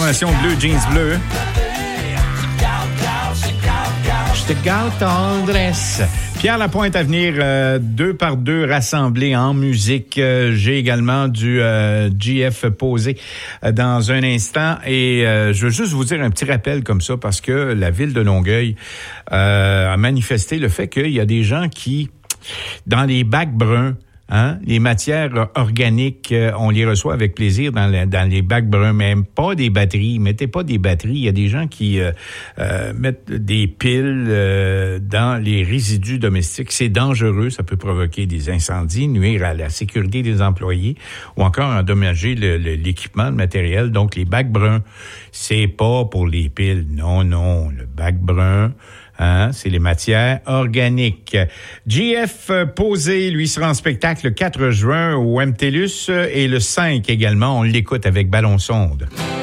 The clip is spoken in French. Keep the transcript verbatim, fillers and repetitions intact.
formation Bleu Jeans Bleu. Je te gâte tendresse. Pierre Lapointe à venir, euh, deux par deux rassemblés en musique. Euh, j'ai également du euh, G F posé euh, dans un instant. Et euh, je veux juste vous dire un petit rappel comme ça parce que la ville de Longueuil euh, a manifesté le fait qu'il y a des gens qui, dans les bacs bruns, Hein? Les matières organiques, euh, on les reçoit avec plaisir dans, la, dans les bacs bruns, même pas des batteries. Mettez pas des batteries. Il y a des gens qui euh, euh, mettent des piles euh, dans les résidus domestiques. C'est dangereux. Ça peut provoquer des incendies, nuire à la sécurité des employés ou encore endommager le, le, l'équipement, le matériel. Donc, les bacs bruns, c'est pas pour les piles. Non, non. Le bac brun... Hein, c'est les matières organiques. G F Posé, lui, sera en spectacle le quatre juin au M T L U S et le cinq également. On l'écoute avec Ballon Sonde.